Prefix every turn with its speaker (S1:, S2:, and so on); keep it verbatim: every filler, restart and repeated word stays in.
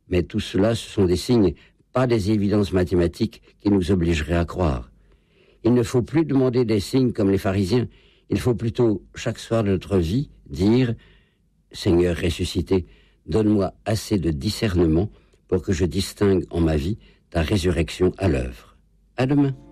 S1: Mais tout cela, ce sont des signes, pas des évidences mathématiques qui nous obligeraient à croire. Il ne faut plus demander des signes comme les pharisiens. Il faut plutôt, chaque soir de notre vie, dire « Seigneur ressuscité, donne-moi assez de discernement pour que je distingue en ma vie ta résurrection à l'œuvre. » À demain.